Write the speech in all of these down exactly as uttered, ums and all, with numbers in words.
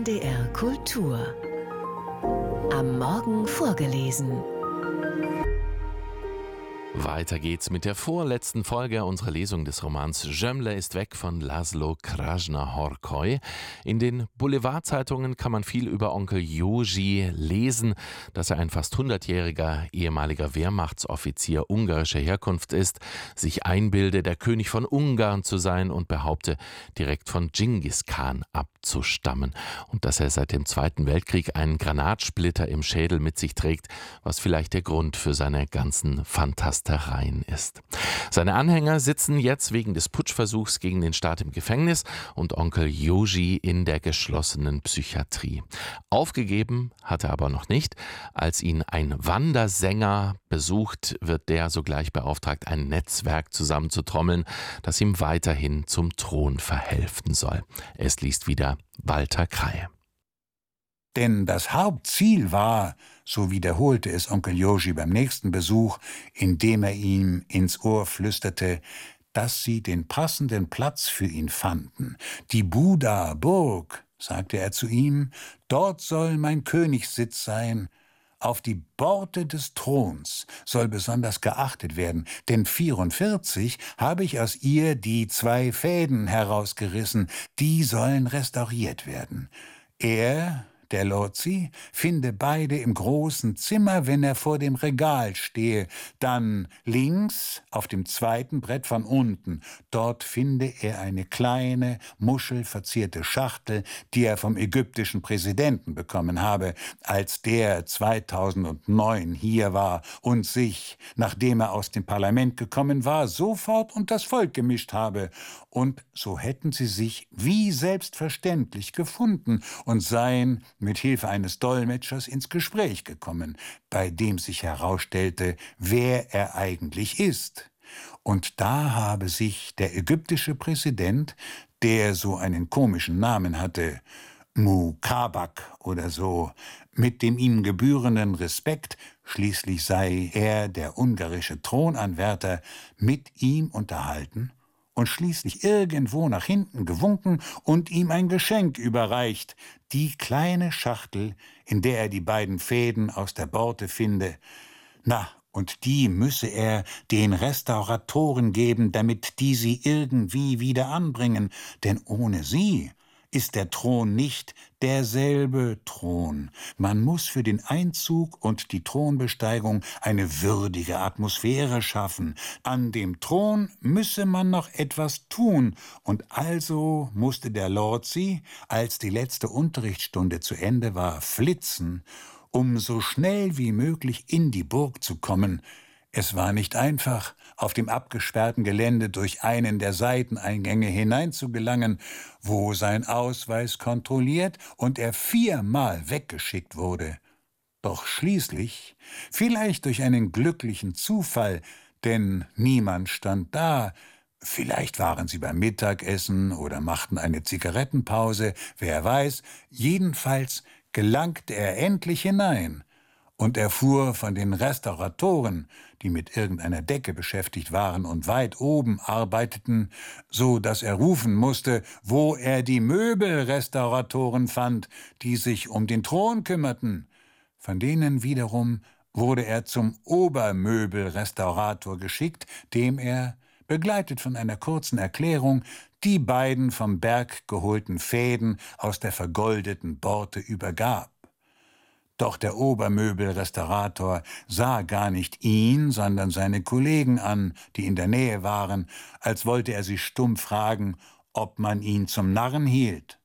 D R Kultur. Am Morgen vorgelesen. Weiter geht's mit der vorletzten Folge unserer Lesung des Romans Jemle ist weg von Laszlo Krasna-Horkoy. In den Boulevardzeitungen kann man viel über Onkel Joji lesen, dass er ein fast hundertjähriger ehemaliger Wehrmachtsoffizier ungarischer Herkunft ist, sich einbilde, der König von Ungarn zu sein und behaupte, direkt von Dschingis Khan abzustammen. Und dass er seit dem Zweiten Weltkrieg einen Granatsplitter im Schädel mit sich trägt, was vielleicht der Grund für seine ganzen Fantasien ist. Seine Anhänger sitzen jetzt wegen des Putschversuchs gegen den Staat im Gefängnis und Onkel Joji in der geschlossenen Psychiatrie. Aufgegeben hat er aber noch nicht. Als ihn ein Wandersänger besucht, wird der sogleich beauftragt, ein Netzwerk zusammenzutrommeln, das ihm weiterhin zum Thron verhelfen soll. Es liest wieder Walter Krei. Denn das Hauptziel war, so wiederholte es Onkel Joji beim nächsten Besuch, indem er ihm ins Ohr flüsterte, dass sie den passenden Platz für ihn fanden. Die Buda-Burg, sagte er zu ihm, dort soll mein Königssitz sein. Auf die Borte des Throns soll besonders geachtet werden, denn vierundvierzig habe ich aus ihr die zwei Fäden herausgerissen, die sollen restauriert werden. Er, der Lotzi, finde beide im großen Zimmer, wenn er vor dem Regal stehe. Dann links, auf dem zweiten Brett von unten. Dort finde er eine kleine, muschelverzierte Schachtel, die er vom ägyptischen Präsidenten bekommen habe, als der zweitausendneun hier war und sich, nachdem er aus dem Parlament gekommen war, sofort unter das Volk gemischt habe. Und so hätten sie sich wie selbstverständlich gefunden und seien mit Hilfe eines Dolmetschers ins Gespräch gekommen, bei dem sich herausstellte, wer er eigentlich ist. Und da habe sich der ägyptische Präsident, der so einen komischen Namen hatte, Mukabak oder so, mit dem ihm gebührenden Respekt, schließlich sei er der ungarische Thronanwärter, mit ihm unterhalten und schließlich irgendwo nach hinten gewunken und ihm ein Geschenk überreicht, die kleine Schachtel, in der er die beiden Fäden aus der Borte finde. Na, und die müsse er den Restauratoren geben, damit die sie irgendwie wieder anbringen, denn ohne sie ist der Thron nicht derselbe Thron. Man muss für den Einzug und die Thronbesteigung eine würdige Atmosphäre schaffen. An dem Thron müsse man noch etwas tun, und also musste der Lotzi, als die letzte Unterrichtsstunde zu Ende war, flitzen, um so schnell wie möglich in die Burg zu kommen. Es war nicht einfach, auf dem abgesperrten Gelände durch einen der Seiteneingänge hineinzugelangen, wo sein Ausweis kontrolliert und er viermal weggeschickt wurde. Doch schließlich, vielleicht durch einen glücklichen Zufall, denn niemand stand da, vielleicht waren sie beim Mittagessen oder machten eine Zigarettenpause, wer weiß, jedenfalls gelangte er endlich hinein und erfuhr von den Restauratoren, die mit irgendeiner Decke beschäftigt waren und weit oben arbeiteten, so dass er rufen musste, wo er die Möbelrestauratoren fand, die sich um den Thron kümmerten. Von denen wiederum wurde er zum Obermöbelrestaurator geschickt, dem er, begleitet von einer kurzen Erklärung, die beiden vom Berg geholten Fäden aus der vergoldeten Borte übergab. Doch der Obermöbelrestaurator sah gar nicht ihn, sondern seine Kollegen an, die in der Nähe waren, als wollte er sie stumm fragen, ob man ihn zum Narren hielt.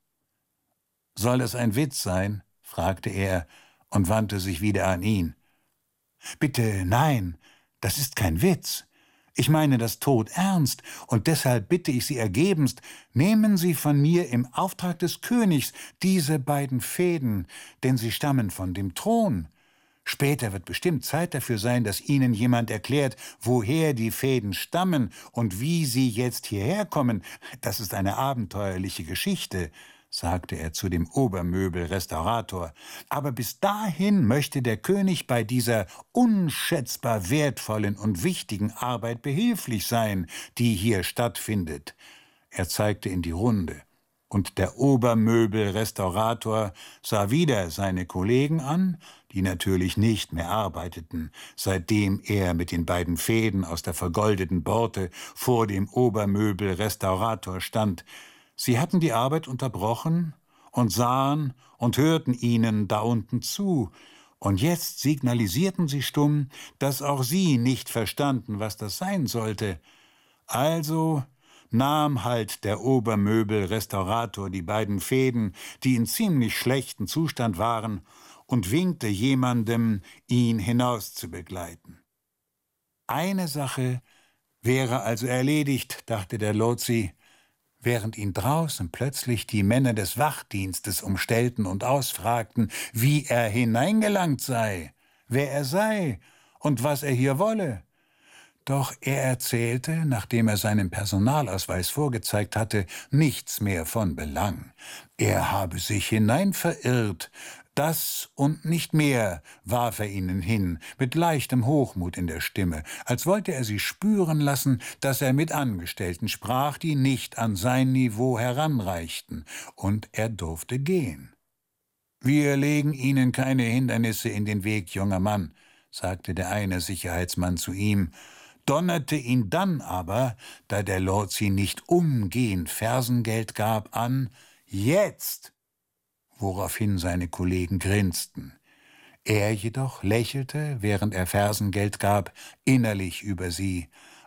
»Soll es ein Witz sein?« fragte er und wandte sich wieder an ihn. »Bitte, nein, das ist kein Witz. Ich meine das todernst, und deshalb bitte ich Sie ergebenst, nehmen Sie von mir im Auftrag des Königs diese beiden Fäden, denn sie stammen von dem Thron. Später wird bestimmt Zeit dafür sein, dass Ihnen jemand erklärt, woher die Fäden stammen und wie sie jetzt hierher kommen. Das ist eine abenteuerliche Geschichte«, sagte er zu dem Obermöbelrestaurator. »Aber bis dahin möchte der König bei dieser unschätzbar wertvollen und wichtigen Arbeit behilflich sein, die hier stattfindet.« Er zeigte in die Runde. Und der Obermöbelrestaurator sah wieder seine Kollegen an, die natürlich nicht mehr arbeiteten, seitdem er mit den beiden Fäden aus der vergoldeten Borte vor dem Obermöbelrestaurator stand. Sie hatten die Arbeit unterbrochen und sahen und hörten ihnen da unten zu, und jetzt signalisierten sie stumm, dass auch sie nicht verstanden, was das sein sollte. Also nahm halt der Obermöbelrestaurator die beiden Fäden, die in ziemlich schlechtem Zustand waren, und winkte jemandem, ihn hinaus zu begleiten. Eine Sache wäre also erledigt, dachte der Lozi, während ihn draußen plötzlich die Männer des Wachdienstes umstellten und ausfragten, wie er hineingelangt sei, wer er sei und was er hier wolle. Doch er erzählte, nachdem er seinen Personalausweis vorgezeigt hatte, nichts mehr von Belang. Er habe sich hineinverirrt. Das und nicht mehr, warf er ihnen hin, mit leichtem Hochmut in der Stimme, als wollte er sie spüren lassen, dass er mit Angestellten sprach, die nicht an sein Niveau heranreichten, und er durfte gehen. »Wir legen Ihnen keine Hindernisse in den Weg, junger Mann«, sagte der eine Sicherheitsmann zu ihm, donnerte ihn dann aber, da der Lozi nicht umgehend Fersengeld gab, an, »Jetzt!«, woraufhin seine Kollegen grinsten. Er jedoch lächelte, während er Fersengeld gab, innerlich über sie.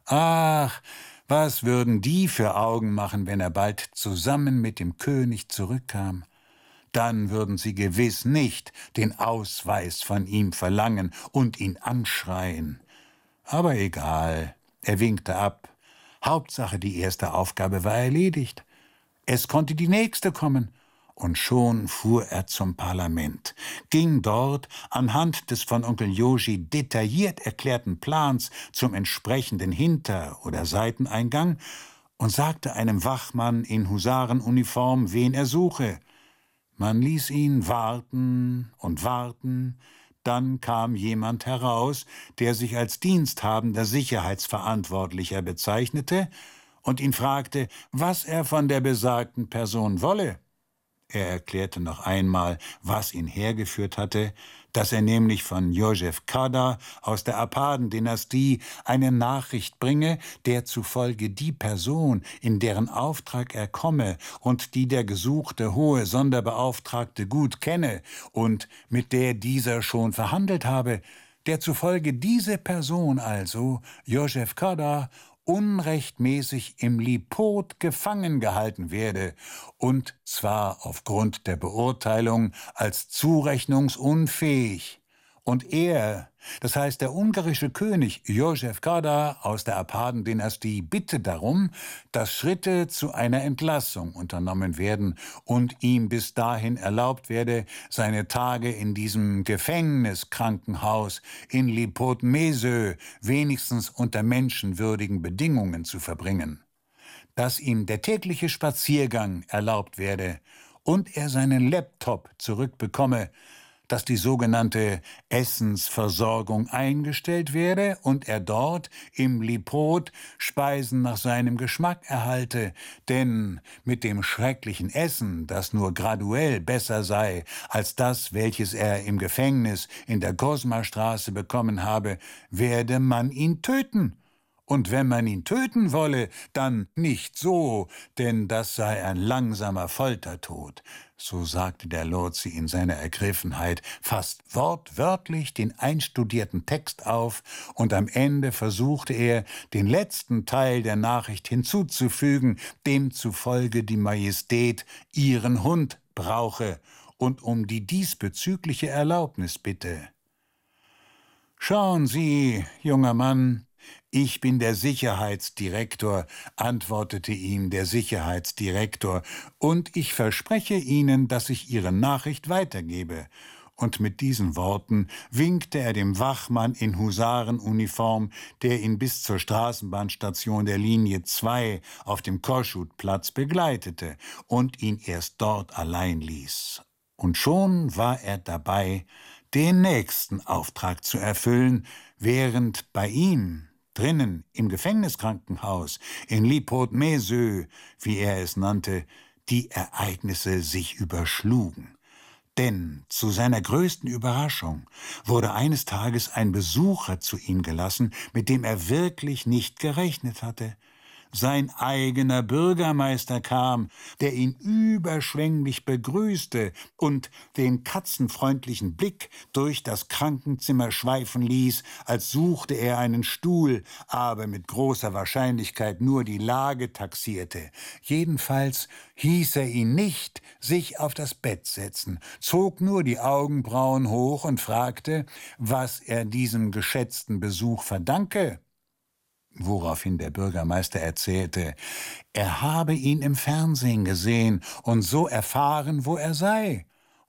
Ach, was würden die für Augen machen, wenn er bald zusammen mit dem König zurückkam? Dann würden sie gewiss nicht den Ausweis von ihm verlangen und ihn anschreien. Aber egal, er winkte ab. Hauptsache, die erste Aufgabe war erledigt. Es konnte die nächste kommen. Und schon fuhr er zum Parlament, ging dort anhand des von Onkel Joji detailliert erklärten Plans zum entsprechenden Hinter- oder Seiteneingang und sagte einem Wachmann in Husarenuniform, wen er suche. Man ließ ihn warten und warten. Dann kam jemand heraus, der sich als diensthabender Sicherheitsverantwortlicher bezeichnete und ihn fragte, was er von der besagten Person wolle. Er erklärte noch einmal, was ihn hergeführt hatte, dass er nämlich von Josef Kada aus der Apaden-Dynastie eine Nachricht bringe, der zufolge die Person, in deren Auftrag er komme und die der gesuchte hohe Sonderbeauftragte gut kenne und mit der dieser schon verhandelt habe, der zufolge diese Person also, Josef Kada, unrechtmäßig im Lipot gefangen gehalten werde, und zwar aufgrund der Beurteilung als zurechnungsunfähig. Und er, das heißt der ungarische König Josef Kada aus der Apaden-Dynastie, bitte darum, dass Schritte zu einer Entlassung unternommen werden und ihm bis dahin erlaubt werde, seine Tage in diesem Gefängniskrankenhaus in Lipot-Mesö wenigstens unter menschenwürdigen Bedingungen zu verbringen. Dass ihm der tägliche Spaziergang erlaubt werde und er seinen Laptop zurückbekomme, dass die sogenannte Essensversorgung eingestellt werde und er dort im Lipot Speisen nach seinem Geschmack erhalte, denn mit dem schrecklichen Essen, das nur graduell besser sei als das, welches er im Gefängnis in der Kosma-Straße bekommen habe, werde man ihn töten. Und wenn man ihn töten wolle, dann nicht so, denn das sei ein langsamer Foltertod. So sagte der Lozi in seiner Ergriffenheit fast wortwörtlich den einstudierten Text auf, und am Ende versuchte er, den letzten Teil der Nachricht hinzuzufügen, demzufolge die Majestät ihren Hund brauche und um die diesbezügliche Erlaubnis bitte. »Schauen Sie, junger Mann, ich bin der Sicherheitsdirektor«, antwortete ihm der Sicherheitsdirektor, »und ich verspreche Ihnen, dass ich Ihre Nachricht weitergebe.« Und mit diesen Worten winkte er dem Wachmann in Husarenuniform, der ihn bis zur Straßenbahnstation der Linie zwei auf dem Kossuth-Platz begleitete und ihn erst dort allein ließ. Und schon war er dabei, den nächsten Auftrag zu erfüllen, während bei ihm drinnen im Gefängniskrankenhaus in Lipot-Mesö, wie er es nannte, die Ereignisse sich überschlugen. Denn zu seiner größten Überraschung wurde eines Tages ein Besucher zu ihm gelassen, mit dem er wirklich nicht gerechnet hatte. Sein eigener Bürgermeister kam, der ihn überschwänglich begrüßte und den katzenfreundlichen Blick durch das Krankenzimmer schweifen ließ, als suchte er einen Stuhl, aber mit großer Wahrscheinlichkeit nur die Lage taxierte. Jedenfalls hieß er ihn nicht sich auf das Bett setzen, zog nur die Augenbrauen hoch und fragte, was er diesem geschätzten Besuch verdanke. Woraufhin der Bürgermeister erzählte, er habe ihn im Fernsehen gesehen und so erfahren, wo er sei.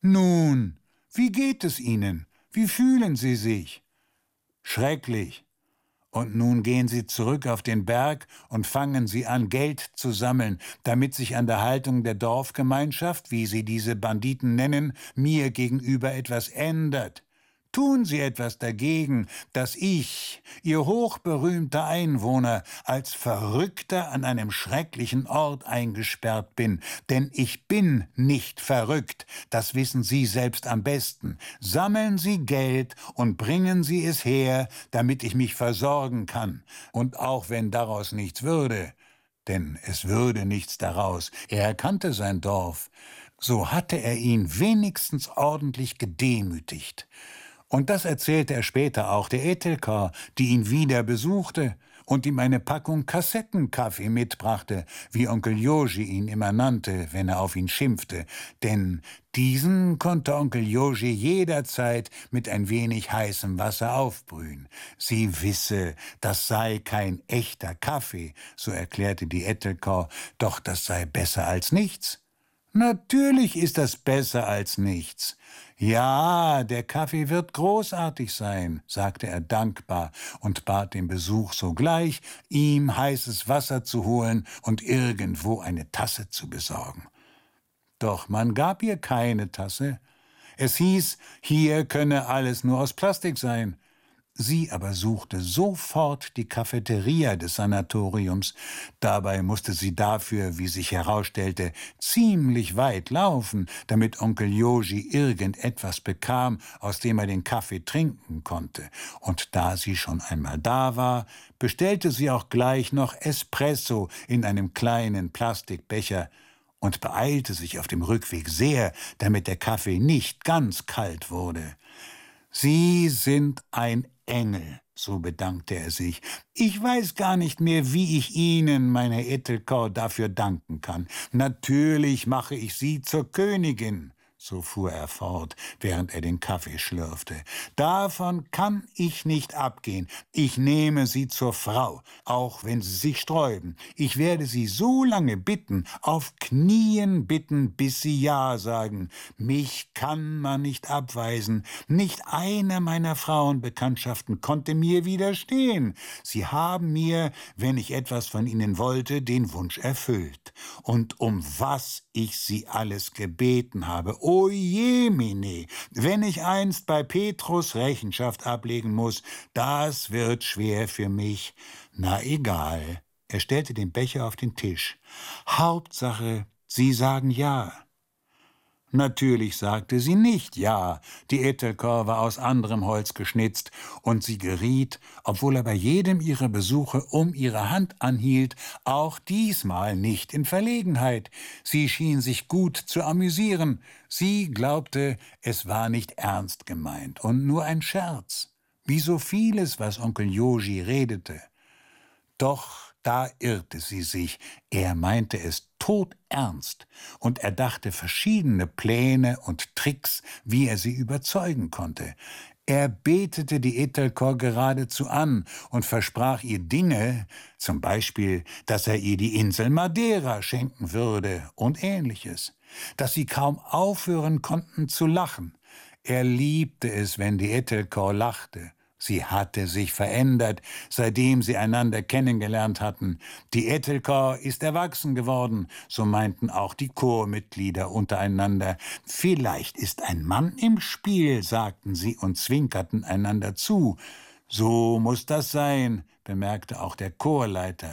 Nun, wie geht es Ihnen? Wie fühlen Sie sich? Schrecklich. Und nun gehen Sie zurück auf den Berg und fangen Sie an, Geld zu sammeln, damit sich an der Haltung der Dorfgemeinschaft, wie Sie diese Banditen nennen, mir gegenüber etwas ändert. Tun Sie etwas dagegen, dass ich, Ihr hochberühmter Einwohner, als Verrückter an einem schrecklichen Ort eingesperrt bin. Denn ich bin nicht verrückt, das wissen Sie selbst am besten. Sammeln Sie Geld und bringen Sie es her, damit ich mich versorgen kann. Und auch wenn daraus nichts würde, denn es würde nichts daraus, er erkannte sein Dorf, so hatte er ihn wenigstens ordentlich gedemütigt. Und das erzählte er später auch der Etelkor, die ihn wieder besuchte und ihm eine Packung Kassettenkaffee mitbrachte, wie Onkel Joji ihn immer nannte, wenn er auf ihn schimpfte. Denn diesen konnte Onkel Joji jederzeit mit ein wenig heißem Wasser aufbrühen. Sie wisse, das sei kein echter Kaffee, so erklärte die Etelkor, doch das sei besser als nichts. Natürlich ist das besser als nichts. Ja, der Kaffee wird großartig sein, sagte er dankbar und bat den Besuch sogleich, ihm heißes Wasser zu holen und irgendwo eine Tasse zu besorgen. Doch man gab ihr keine Tasse. Es hieß, hier könne alles nur aus Plastik sein. Sie aber suchte sofort die Cafeteria des Sanatoriums. Dabei musste sie dafür, wie sich herausstellte, ziemlich weit laufen, damit Onkel Joji irgendetwas bekam, aus dem er den Kaffee trinken konnte. Und da sie schon einmal da war, bestellte sie auch gleich noch Espresso in einem kleinen Plastikbecher und beeilte sich auf dem Rückweg sehr, damit der Kaffee nicht ganz kalt wurde. »Sie sind ein Engel«, so bedankte er sich. »Ich weiß gar nicht mehr, wie ich Ihnen, meine Etelkor, dafür danken kann. Natürlich mache ich Sie zur Königin«, so fuhr er fort, während er den Kaffee schlürfte. »Davon kann ich nicht abgehen. Ich nehme Sie zur Frau, auch wenn Sie sich sträuben. Ich werde Sie so lange bitten, auf Knien bitten, bis Sie Ja sagen. Mich kann man nicht abweisen. Nicht eine meiner Frauenbekanntschaften konnte mir widerstehen. Sie haben mir, wenn ich etwas von Ihnen wollte, den Wunsch erfüllt. Und um was ich Sie alles gebeten habe, o jemine, wenn ich einst bei Petrus Rechenschaft ablegen muss, das wird schwer für mich. Na egal. Er stellte den Becher auf den Tisch. Hauptsache, Sie sagen Ja. Natürlich sagte sie nicht Ja. Die Etelkor war aus anderem Holz geschnitzt, und sie geriet, obwohl er bei jedem ihrer Besuche um ihre Hand anhielt, auch diesmal nicht in Verlegenheit. Sie schien sich gut zu amüsieren. Sie glaubte, es war nicht ernst gemeint und nur ein Scherz, wie so vieles, was Onkel Joji redete. Doch da irrte sie sich, er meinte es todernst, und er dachte verschiedene Pläne und Tricks, wie er sie überzeugen konnte. Er betete die Etelkor geradezu an und versprach ihr Dinge, zum Beispiel, dass er ihr die Insel Madeira schenken würde und Ähnliches, dass sie kaum aufhören konnten zu lachen. Er liebte es, wenn die Etelkor lachte. Sie hatte sich verändert, seitdem sie einander kennengelernt hatten. Die Etelkor ist erwachsen geworden, so meinten auch die Chormitglieder untereinander. Vielleicht ist ein Mann im Spiel, sagten sie und zwinkerten einander zu. So muss das sein, bemerkte auch der Chorleiter.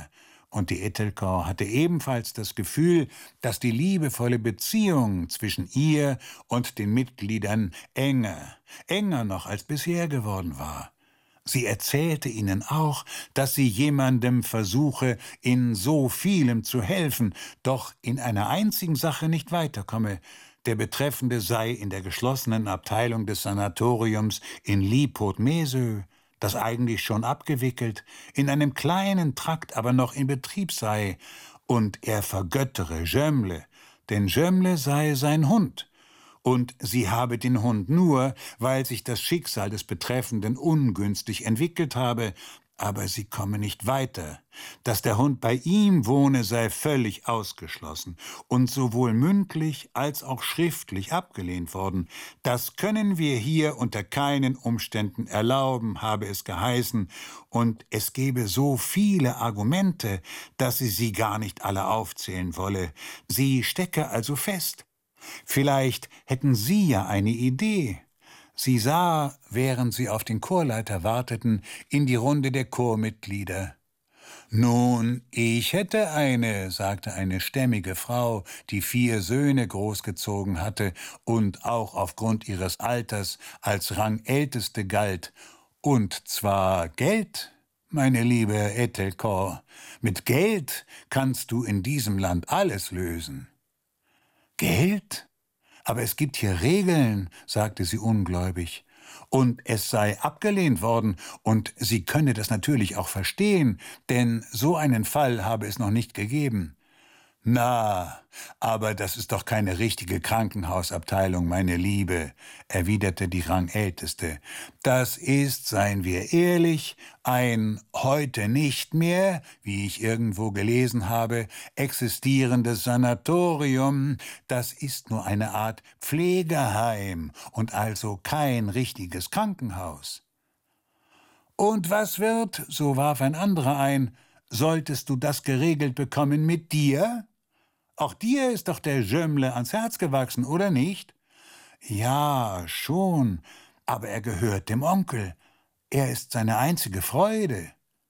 Und die Etelkor hatte ebenfalls das Gefühl, dass die liebevolle Beziehung zwischen ihr und den Mitgliedern enger, enger noch als bisher geworden war. Sie erzählte ihnen auch, dass sie jemandem versuche, in so vielem zu helfen, doch in einer einzigen Sache nicht weiterkomme. Der Betreffende sei in der geschlossenen Abteilung des Sanatoriums in Lipot-Mesö, das eigentlich schon abgewickelt, in einem kleinen Trakt aber noch in Betrieb sei, und er vergöttere Jömle, denn Jömle sei sein Hund, und sie habe den Hund nur, weil sich das Schicksal des Betreffenden ungünstig entwickelt habe, aber sie komme nicht weiter. Dass der Hund bei ihm wohne, sei völlig ausgeschlossen und sowohl mündlich als auch schriftlich abgelehnt worden. Das können wir hier unter keinen Umständen erlauben, habe es geheißen, und es gebe so viele Argumente, dass sie sie gar nicht alle aufzählen wolle. Sie stecke also fest. Vielleicht hätten Sie ja eine Idee. Sie sah, während sie auf den Chorleiter warteten, in die Runde der Chormitglieder. »Nun, ich hätte eine«, sagte eine stämmige Frau, die vier Söhne großgezogen hatte und auch aufgrund ihres Alters als Rangälteste galt. »Und zwar Geld, meine liebe Etelkor. Mit Geld kannst du in diesem Land alles lösen.« »Geld? Aber es gibt hier Regeln«, sagte sie ungläubig. »Und es sei abgelehnt worden, und sie könne das natürlich auch verstehen, denn so einen Fall habe es noch nicht gegeben.« »Na, aber das ist doch keine richtige Krankenhausabteilung, meine Liebe«, erwiderte die Rangälteste. »Das ist, seien wir ehrlich, ein heute nicht mehr, wie ich irgendwo gelesen habe, existierendes Sanatorium. Das ist nur eine Art Pflegeheim und also kein richtiges Krankenhaus.« »Und was wird«, so warf ein anderer ein, »solltest du das geregelt bekommen mit dir? Auch dir ist doch der Jömle ans Herz gewachsen, oder nicht?« »Ja, schon, aber er gehört dem Onkel. Er ist seine einzige Freude.«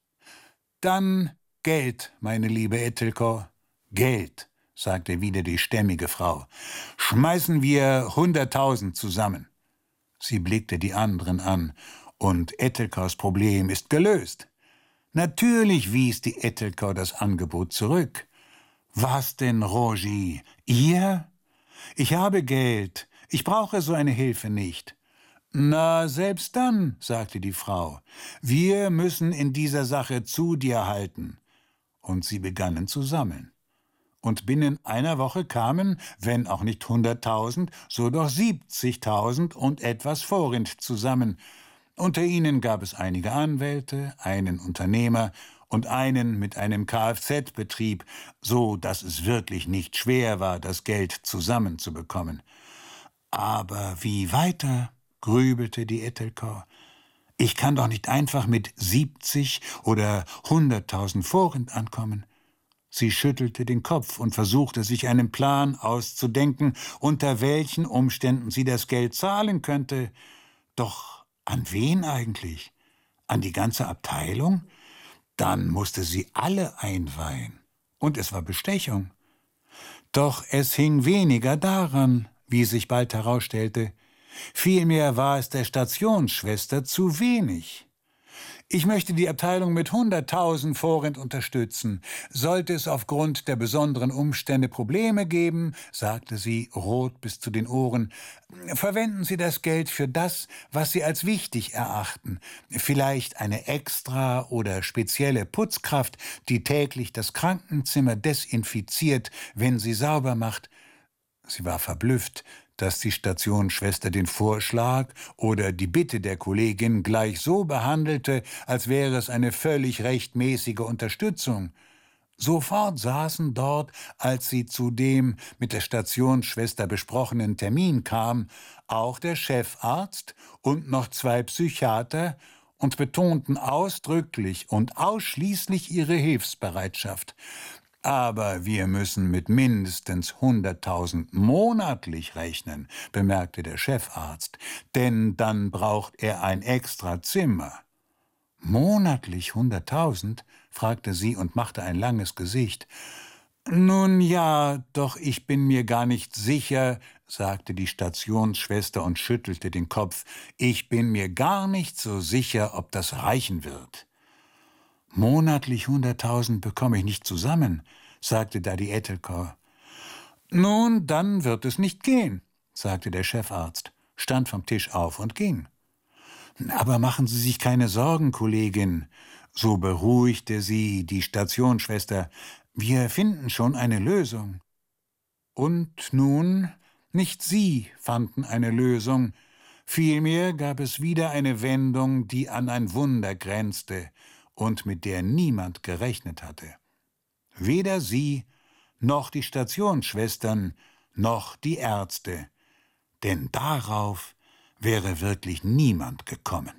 »Dann Geld, meine liebe Etelkor, Geld«, sagte wieder die stämmige Frau. »Schmeißen wir hunderttausend zusammen.« Sie blickte die anderen an, und Etelkors Problem ist gelöst. Natürlich wies die Etelkor das Angebot zurück. »Was denn, Rogi? Ihr? Ich habe Geld. Ich brauche so eine Hilfe nicht.« »Na, selbst dann«, sagte die Frau, »wir müssen in dieser Sache zu dir halten.« Und sie begannen zu sammeln. Und binnen einer Woche kamen, wenn auch nicht hunderttausend, so doch siebzigtausend und etwas Forint zusammen. Unter ihnen gab es einige Anwälte, einen Unternehmer und einen mit einem Kfz-Betrieb, so dass es wirklich nicht schwer war, das Geld zusammenzubekommen. »Aber wie weiter?«, grübelte die Etelkor. »Ich kann doch nicht einfach mit siebzig oder hunderttausend Forint ankommen.« Sie schüttelte den Kopf und versuchte, sich einen Plan auszudenken, unter welchen Umständen sie das Geld zahlen könnte. Doch an wen eigentlich? An die ganze Abteilung? Dann musste sie alle einweihen. Und es war Bestechung. Doch es hing weniger daran, wie sich bald herausstellte. Vielmehr war es der Stationsschwester zu wenig. »Ich möchte die Abteilung mit hunderttausend Forint unterstützen. Sollte es aufgrund der besonderen Umstände Probleme geben«, sagte sie, rot bis zu den Ohren, »verwenden Sie das Geld für das, was Sie als wichtig erachten. Vielleicht eine extra oder spezielle Putzkraft, die täglich das Krankenzimmer desinfiziert, wenn sie sauber macht.« Sie war verblüfft, dass die Stationsschwester den Vorschlag oder die Bitte der Kollegin gleich so behandelte, als wäre es eine völlig rechtmäßige Unterstützung. Sofort saßen dort, als sie zu dem mit der Stationsschwester besprochenen Termin kam, auch der Chefarzt und noch zwei Psychiater und betonten ausdrücklich und ausschließlich ihre Hilfsbereitschaft. »Aber wir müssen mit mindestens hunderttausend monatlich rechnen«, bemerkte der Chefarzt, »denn dann braucht er ein extra Zimmer.« »Monatlich hunderttausend?« fragte sie und machte ein langes Gesicht. »Nun ja, doch ich bin mir gar nicht sicher«, sagte die Stationsschwester und schüttelte den Kopf. »Ich bin mir gar nicht so sicher, ob das reichen wird.« »Monatlich hunderttausend bekomme ich nicht zusammen«, sagte da die Ettelkor. »Nun, dann wird es nicht gehen«, sagte der Chefarzt, stand vom Tisch auf und ging. »Aber machen Sie sich keine Sorgen, Kollegin«, so beruhigte sie die Stationsschwester, »wir finden schon eine Lösung.« Und nun, nicht sie fanden eine Lösung, vielmehr gab es wieder eine Wendung, die an ein Wunder grenzte und mit der niemand gerechnet hatte. Weder sie, noch die Stationsschwestern, noch die Ärzte, denn darauf wäre wirklich niemand gekommen.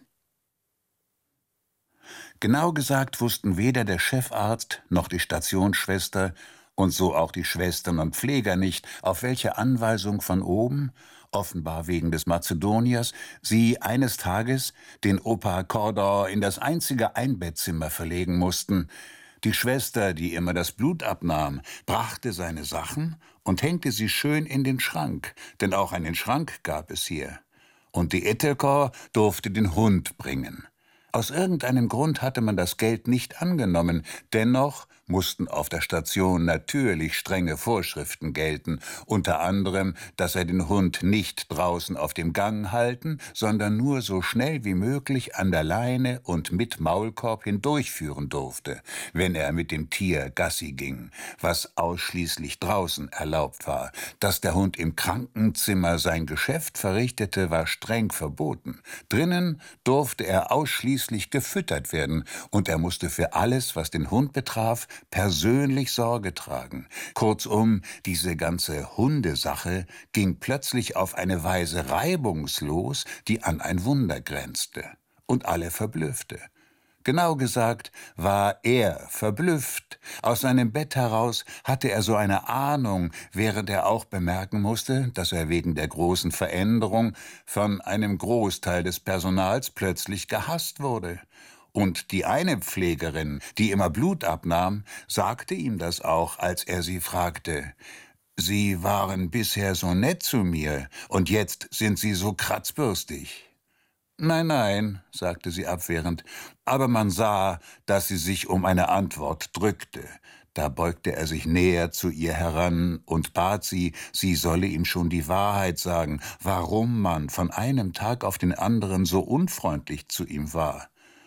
Genau gesagt wussten weder der Chefarzt noch die Stationsschwester und so auch die Schwestern und Pfleger nicht, auf welche Anweisung von oben, offenbar wegen des Mazedoniers, sie eines Tages den Opa Kordor in das einzige Einbettzimmer verlegen mussten. Die Schwester, die immer das Blut abnahm, brachte seine Sachen und hängte sie schön in den Schrank, denn auch einen Schrank gab es hier. Und die Ettelkor durfte den Hund bringen. Aus irgendeinem Grund hatte man das Geld nicht angenommen, dennoch mussten auf der Station natürlich strenge Vorschriften gelten, unter anderem, dass er den Hund nicht draußen auf dem Gang halten, sondern nur so schnell wie möglich an der Leine und mit Maulkorb hindurchführen durfte, wenn er mit dem Tier Gassi ging, was ausschließlich draußen erlaubt war. Dass der Hund im Krankenzimmer sein Geschäft verrichtete, war streng verboten. Drinnen durfte er ausschließlich gefüttert werden, und er musste für alles, was den Hund betraf, persönlich Sorge tragen. Kurzum, diese ganze Hundesache ging plötzlich auf eine Weise reibungslos, die an ein Wunder grenzte und alle verblüffte. Genau gesagt war er verblüfft. Aus seinem Bett heraus hatte er so eine Ahnung, während er auch bemerken musste, dass er wegen der großen Veränderung von einem Großteil des Personals plötzlich gehasst wurde. Und die eine Pflegerin, die immer Blut abnahm, sagte ihm das auch, als er sie fragte. »Sie waren bisher so nett zu mir, und jetzt sind Sie so kratzbürstig.« »Nein, nein«, sagte sie abwehrend, aber man sah, dass sie sich um eine Antwort drückte. Da beugte er sich näher zu ihr heran und bat sie, sie solle ihm schon die Wahrheit sagen, warum man von einem Tag auf den anderen so unfreundlich zu ihm war.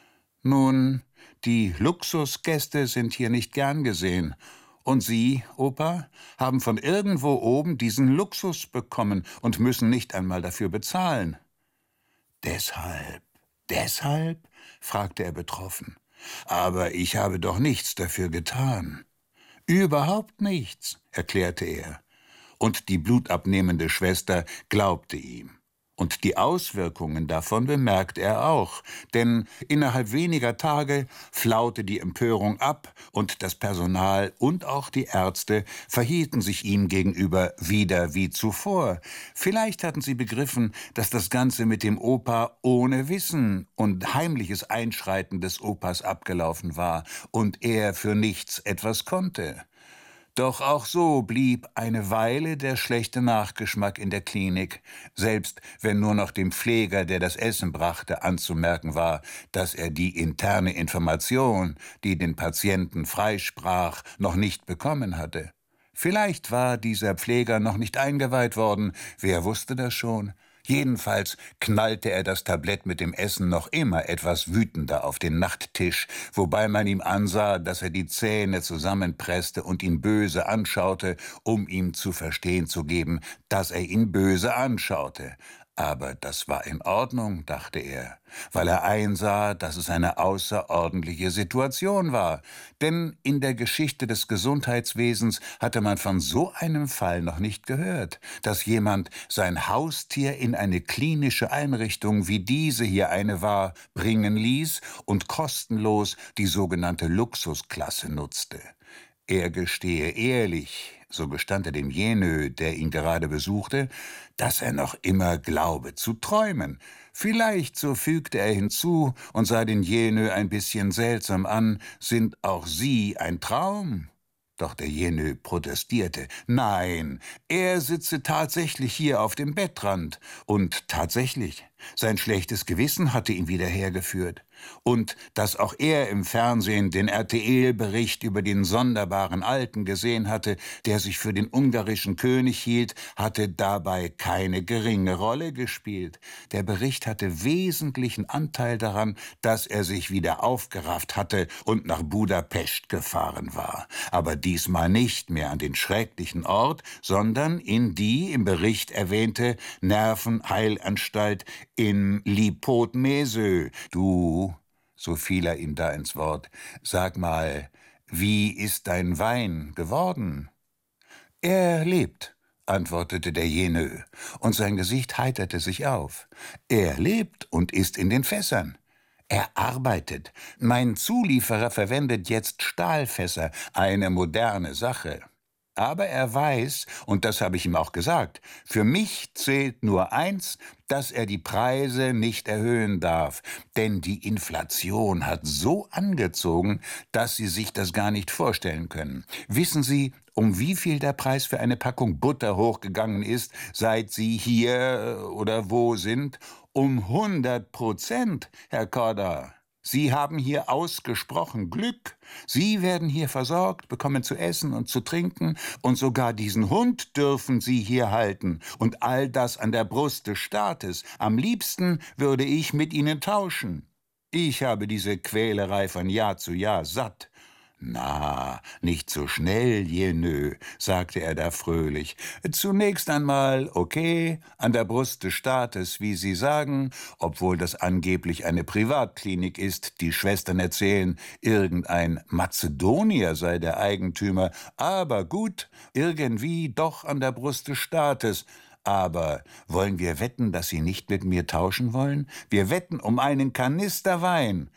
»Nun, die Luxusgäste sind hier nicht gern gesehen. Und Sie, Opa, haben von irgendwo oben diesen Luxus bekommen und müssen nicht einmal dafür bezahlen.« »Deshalb, deshalb?« fragte er betroffen. »Aber ich habe doch nichts dafür getan.« »Überhaupt nichts«, erklärte er. Und die blutabnehmende Schwester glaubte ihm. Und die Auswirkungen davon bemerkt er auch, denn innerhalb weniger Tage flaute die Empörung ab und das Personal und auch die Ärzte verhielten sich ihm gegenüber wieder wie zuvor. Vielleicht hatten sie begriffen, dass das Ganze mit dem Opa ohne Wissen und heimliches Einschreiten des Opas abgelaufen war und er für nichts etwas konnte. Doch auch so blieb eine Weile der schlechte Nachgeschmack in der Klinik, selbst wenn nur noch dem Pfleger, der das Essen brachte, anzumerken war, dass er die interne Information, die den Patienten freisprach, noch nicht bekommen hatte. Vielleicht war dieser Pfleger noch nicht eingeweiht worden, wer wusste das schon? Jedenfalls knallte er das Tablett mit dem Essen noch immer etwas wütender auf den Nachttisch, wobei man ihm ansah, dass er die Zähne zusammenpresste und ihn böse anschaute, um ihm zu verstehen zu geben, dass er ihn böse anschaute. Aber das war in Ordnung, dachte er, weil er einsah, dass es eine außerordentliche Situation war. Denn in der Geschichte des Gesundheitswesens hatte man von so einem Fall noch nicht gehört, dass jemand sein Haustier in eine klinische Einrichtung, wie diese hier eine war, bringen ließ und kostenlos die sogenannte Luxusklasse nutzte. Er gestehe ehrlich, so gestand er dem Jenö, der ihn gerade besuchte, dass er noch immer glaube zu träumen. Vielleicht, so fügte er hinzu und sah den Jenö ein bisschen seltsam an, sind auch Sie ein Traum? Doch der Jenö protestierte. Nein, er sitze tatsächlich hier auf dem Bettrand. Und tatsächlich, sein schlechtes Gewissen hatte ihn wieder hergeführt. Und dass auch er im Fernsehen den R T L-Bericht über den sonderbaren Alten gesehen hatte, der sich für den ungarischen König hielt, hatte dabei keine geringe Rolle gespielt. Der Bericht hatte wesentlichen Anteil daran, dass er sich wieder aufgerafft hatte und nach Budapest gefahren war. Aber diesmal nicht mehr an den schrecklichen Ort, sondern in die im Bericht erwähnte Nervenheilanstalt in Lipót-Mező. Du, so fiel er ihm da ins Wort, sag mal, wie ist dein Wein geworden? Er lebt, antwortete der Jenö, und sein Gesicht heiterte sich auf. Er lebt und ist in den Fässern. Er arbeitet. Mein Zulieferer verwendet jetzt Stahlfässer, eine moderne Sache. Aber er weiß, und das habe ich ihm auch gesagt, für mich zählt nur eins, dass er die Preise nicht erhöhen darf. Denn die Inflation hat so angezogen, dass Sie sich das gar nicht vorstellen können. Wissen Sie, um wie viel der Preis für eine Packung Butter hochgegangen ist, seit Sie hier oder wo sind? Um hundert Prozent, Herr Korda. Sie haben hier ausgesprochen Glück. Sie werden hier versorgt, bekommen zu essen und zu trinken, und sogar diesen Hund dürfen Sie hier halten. Und all das an der Brust des Staates. Am liebsten würde ich mit Ihnen tauschen. Ich habe diese Quälerei von Jahr zu Jahr satt. »Na, nicht so schnell, Jenö«, sagte er da fröhlich. »Zunächst einmal, okay, an der Brust des Staates, wie Sie sagen, obwohl das angeblich eine Privatklinik ist. Die Schwestern erzählen, irgendein Mazedonier sei der Eigentümer. Aber gut, irgendwie doch an der Brust des Staates. Aber wollen wir wetten, dass Sie nicht mit mir tauschen wollen? Wir wetten um einen Kanister Wein.«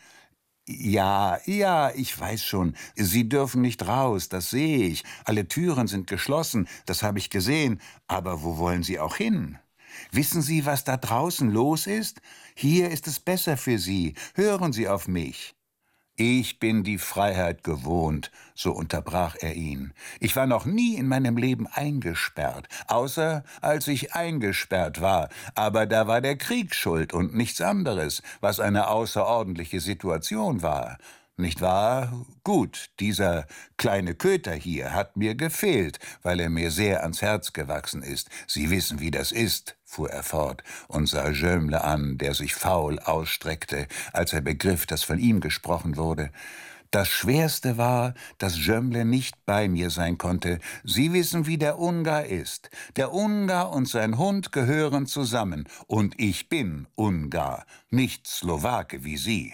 »Ja, ja, ich weiß schon. Sie dürfen nicht raus, das sehe ich. Alle Türen sind geschlossen, das habe ich gesehen. Aber wo wollen Sie auch hin? Wissen Sie, was da draußen los ist? Hier ist es besser für Sie. Hören Sie auf mich.« »Ich bin die Freiheit gewohnt«, so unterbrach er ihn. »Ich war noch nie in meinem Leben eingesperrt, außer als ich eingesperrt war. Aber da war der Krieg schuld und nichts anderes, was eine außerordentliche Situation war. Nicht wahr? Gut, dieser kleine Köter hier hat mir gefehlt, weil er mir sehr ans Herz gewachsen ist. Sie wissen, wie das ist«, fuhr er fort und sah Jömle an, der sich faul ausstreckte, als er begriff, dass von ihm gesprochen wurde. »Das Schwerste war, dass Jömle nicht bei mir sein konnte. Sie wissen, wie der Ungar ist. Der Ungar und sein Hund gehören zusammen. Und ich bin Ungar, nicht Slowake wie Sie.«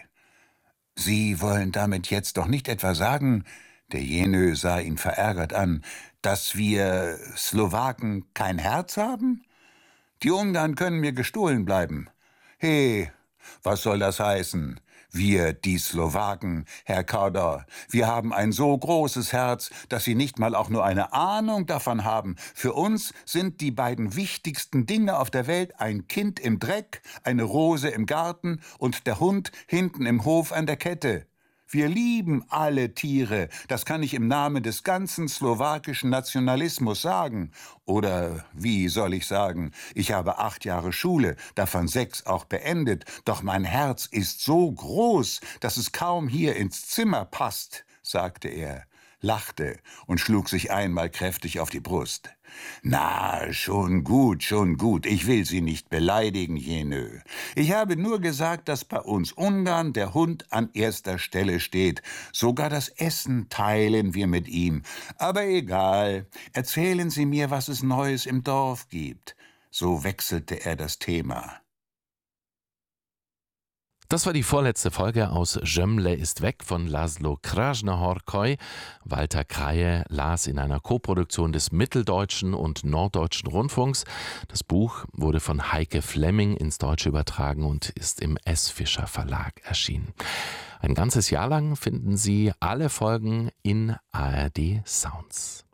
»Sie wollen damit jetzt doch nicht etwa sagen«, der Jenö sah ihn verärgert an, »dass wir Slowaken kein Herz haben? Die Ungarn können mir gestohlen bleiben. He, was soll das heißen? Wir, die Slowaken, Herr Korda, wir haben ein so großes Herz, dass Sie nicht mal auch nur eine Ahnung davon haben. Für uns sind die beiden wichtigsten Dinge auf der Welt ein Kind im Dreck, eine Rose im Garten und der Hund hinten im Hof an der Kette. Wir lieben alle Tiere, das kann ich im Namen des ganzen slowakischen Nationalismus sagen. Oder wie soll ich sagen, ich habe acht Jahre Schule, davon sechs auch beendet, doch mein Herz ist so groß, dass es kaum hier ins Zimmer passt«, sagte er, lachte und schlug sich einmal kräftig auf die Brust. »Na, schon gut, schon gut, ich will Sie nicht beleidigen, Jenö. Ich habe nur gesagt, dass bei uns Ungarn der Hund an erster Stelle steht. Sogar das Essen teilen wir mit ihm. Aber egal, erzählen Sie mir, was es Neues im Dorf gibt.« So wechselte er das Thema. Das war die vorletzte Folge aus Jömle ist weg von László Krásna-Horkoly. Walter Kraje las in einer Koproduktion des Mitteldeutschen und Norddeutschen Rundfunks. Das Buch wurde von Heike Flemming ins Deutsche übertragen und ist im S. Fischer Verlag erschienen. Ein ganzes Jahr lang finden Sie alle Folgen in A R D Sounds.